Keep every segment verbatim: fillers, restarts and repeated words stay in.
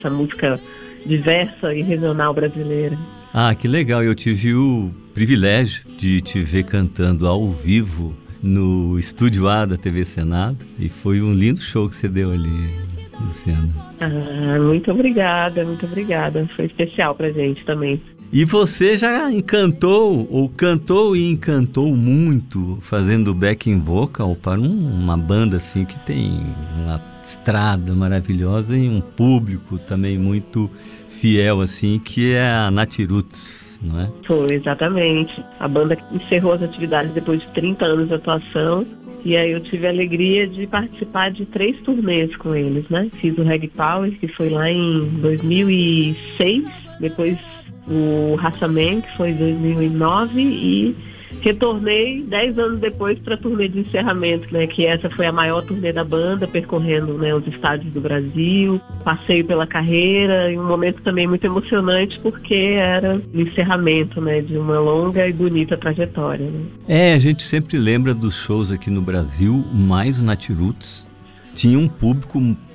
essa música diversa e regional brasileira. Ah, que legal. Eu tive o privilégio de te ver cantando ao vivo no Estúdio A da T V Senado e foi um lindo show que você deu ali, Luciana. Ah, muito obrigada, muito obrigada. Foi especial pra gente também. E você já encantou, ou cantou e encantou muito, fazendo backing vocal para um, uma banda assim que tem uma estrada maravilhosa e um público também muito fiel, assim, que é a Natiruts, não é? Foi, exatamente. A banda encerrou as atividades depois de trinta anos de atuação. E aí eu tive a alegria de participar de três turnês com eles, né? Fiz o Reg Power, que foi lá em dois mil e seis, depois o Raça Man, que foi em dois mil e nove, e retornei dez anos depois para a turnê de encerramento, né? Que essa foi a maior turnê da banda, percorrendo, né, os estádios do Brasil, passeio pela carreira, e um momento também muito emocionante, porque era o encerramento, né, de uma longa e bonita trajetória, né? É, a gente sempre lembra dos shows aqui no Brasil, mais o Natiruts tinha um público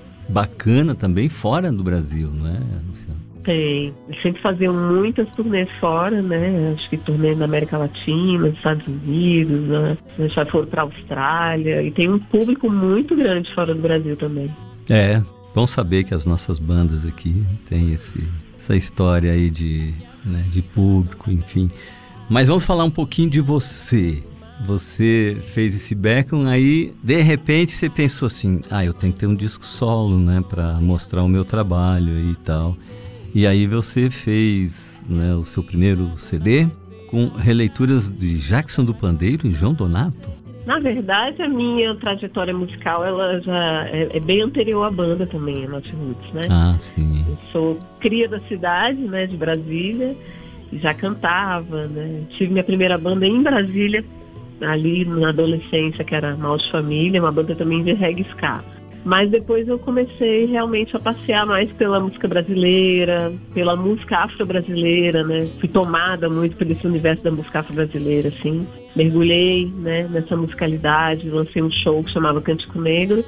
bacana também fora do Brasil, não é, Luciano? Tem. Eles sempre faziam muitas turnês fora, né? Acho que turnê na América Latina, nos Estados Unidos, né? Já foram para a Austrália. E tem um público muito grande fora do Brasil também. É, bom saber que as nossas bandas aqui têm esse, essa história aí de, né, de público, enfim. Mas vamos falar um pouquinho de você. Você fez esse backing, aí de repente você pensou assim, ah, eu tenho que ter um disco solo, né? Para mostrar o meu trabalho e tal. E aí você fez, né, o seu primeiro C D com releituras de Jackson do Pandeiro e João Donato? Na verdade, a minha trajetória musical ela já é, é bem anterior à banda também, a Natiruts, né? Ah, sim. Eu sou cria da cidade, né, de Brasília, e já cantava, né? Tive minha primeira banda em Brasília, ali na adolescência, que era Mal de Família, uma banda também de reggae ska. Mas depois eu comecei realmente a passear mais pela música brasileira, pela música afro-brasileira, né? Fui tomada muito por esse universo da música afro-brasileira, assim. Mergulhei, né, nessa musicalidade, lancei um show que chamava Cântico Negro.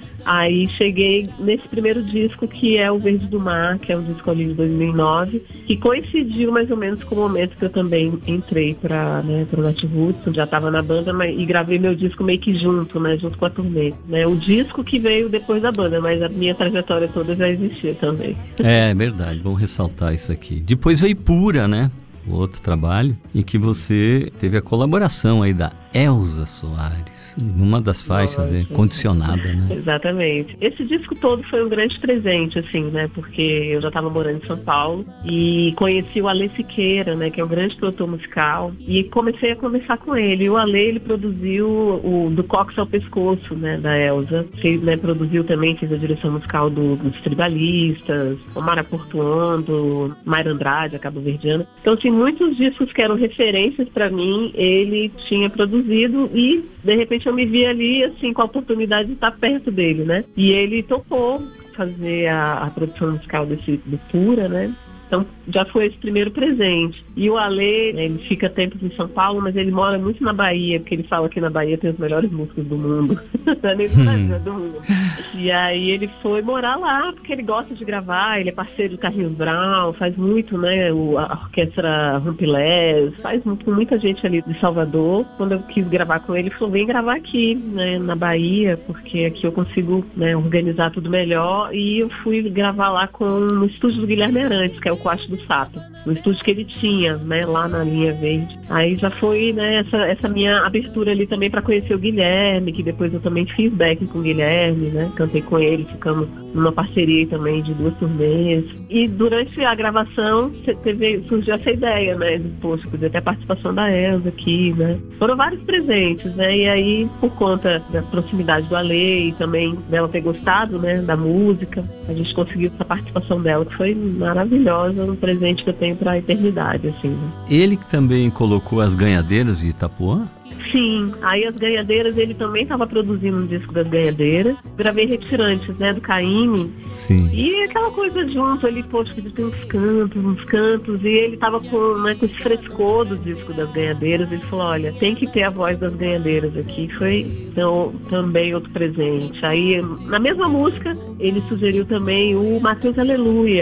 Aí cheguei nesse primeiro disco, que é o Verde do Mar, que é um disco ali de dois mil e nove, que coincidiu mais ou menos com o momento que eu também entrei para, né, para o Natiruts, já estava na banda, mas, e gravei meu disco meio que junto, né, junto com a turnê. Né, o disco que veio depois da banda, mas a minha trajetória toda já existia também. É verdade, vamos ressaltar isso aqui. Depois veio Pura, né? O outro trabalho, em que você teve a colaboração aí da Elza Soares, numa das faixas, é, Condicionada, né? Exatamente. Esse disco todo foi um grande presente, assim, né? Porque eu já estava morando em São Paulo e conheci o Alê Siqueira, né? Que é um grande produtor musical, e comecei a conversar com ele. E o Alê, ele produziu o Do Cox ao Pescoço, né? Da Elza. Ele, né, produziu também, fez a direção musical do, dos Tribalistas, Omar Aportuando, Mayra Andrade, a Cabo Verdiana. Então, assim, muitos discos que eram referências para mim, ele tinha produzido e, de repente, eu me vi ali, assim, com a oportunidade de estar perto dele, né? E ele topou fazer a, a produção musical desse, do Pura, né? Então, já foi esse primeiro presente. E o Alê, ele fica tempos em São Paulo, mas ele mora muito na Bahia, porque ele fala que na Bahia tem os melhores músicos do mundo. Nem do Brasil, do mundo. E aí ele foi morar lá, porque ele gosta de gravar, ele é parceiro do Carlinhos Brown, faz muito, né, o, a orquestra Rumpilés, faz muito, com muita gente ali de Salvador. Quando eu quis gravar com ele, ele falou, vem gravar aqui, né, na Bahia, porque aqui eu consigo, né, organizar tudo melhor. E eu fui gravar lá com, no estúdio do Guilherme Arantes, que é o Coache do Sapo, no estúdio que ele tinha, né, lá na Linha Verde. Aí já foi, né, essa, essa minha abertura ali também para conhecer o Guilherme, que depois eu também fiz backing com o Guilherme, né, cantei com ele, ficamos numa parceria também de duas turnês. E durante a gravação teve, surgiu essa ideia, né, de, poxa, podia ter a participação da Elza aqui, né. Foram vários presentes, né, e aí por conta da proximidade do Alê e também dela ter gostado, né, da música, a gente conseguiu essa participação dela, que foi maravilhosa. maravilhosa, um presente que eu tenho para a eternidade, assim, né? Ele que também colocou as Ganhadeiras de Itapuã? Sim, aí as Ganhadeiras, ele também estava produzindo um disco das Ganhadeiras. Gravei Retirantes, né, do Caymmi. Sim. E aquela coisa junto, ele, poxa, ele tem uns cantos, uns cantos, e ele tava com, né, com esse frescor do disco das Ganhadeiras. Ele falou, olha, tem que ter a voz das Ganhadeiras aqui. Foi então, também outro presente. Aí, na mesma música, ele sugeriu também o Mateus Aleluia.